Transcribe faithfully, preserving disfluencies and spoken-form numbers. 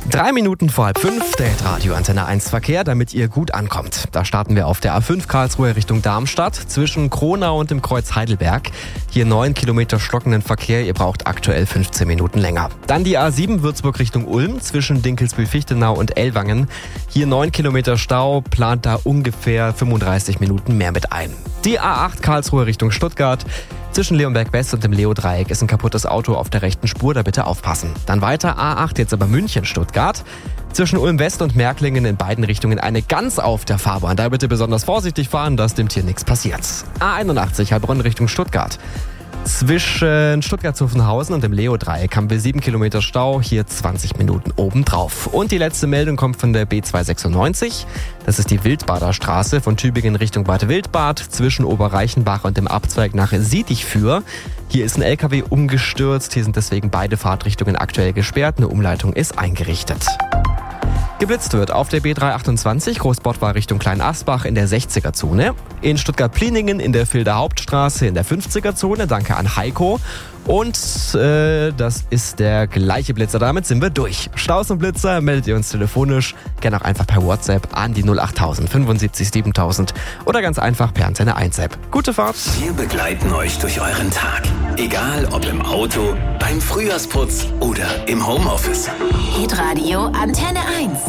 Drei Minuten vor halb fünf, der Radio Antenne eins Verkehr, damit ihr gut ankommt. Da starten wir auf der A fünf Karlsruhe Richtung Darmstadt, zwischen Kronau und dem Kreuz Heidelberg. Hier neun Kilometer stockenden Verkehr, ihr braucht aktuell fünfzehn Minuten länger. Dann die A sieben Würzburg Richtung Ulm, zwischen Dinkelsbühl-Fichtenau und Ellwangen. Hier neun Kilometer Stau, plant da ungefähr fünfunddreißig Minuten mehr mit ein. Die A acht Karlsruhe Richtung Stuttgart. Zwischen Leonberg West und dem Leo-Dreieck ist ein kaputtes Auto auf der rechten Spur, da bitte aufpassen. Dann weiter A acht, jetzt aber München-Stuttgart. Zwischen Ulm West und Märklingen in beiden Richtungen eine Gans auf der Fahrbahn. Da bitte besonders vorsichtig fahren, dass dem Tier nichts passiert. A einundachtzig, Heilbronn Richtung Stuttgart. Zwischen Stuttgart-Zuffenhausen und dem Leo-Dreieck haben wir sieben Kilometer Stau, hier zwanzig Minuten obendrauf. Und die letzte Meldung kommt von der B zweihundertsechsundneunzig. Das ist die Wildbader Straße von Tübingen Richtung Bad Wildbad, zwischen Oberreichenbach und dem Abzweig nach Siedigfür. Hier ist ein L K W umgestürzt, hier sind deswegen beide Fahrtrichtungen aktuell gesperrt, eine Umleitung ist eingerichtet. Geblitzt wird auf der B dreihundertachtundzwanzig Großbottwar Richtung Kleinasbach in der sechziger-Zone. In Stuttgart-Pliningen in der Filder Hauptstraße in der fünfziger-Zone. Danke an Heiko. Und äh, das ist der gleiche Blitzer. Damit sind wir durch. Staus und Blitzer meldet ihr uns telefonisch. Gerne auch einfach per WhatsApp an die null achttausend fünfundsiebzig siebentausend oder ganz einfach per Antenne eins App. Gute Fahrt. Wir begleiten euch durch euren Tag. Egal ob im Auto, beim Frühjahrsputz oder im Homeoffice. Hitradio Antenne eins.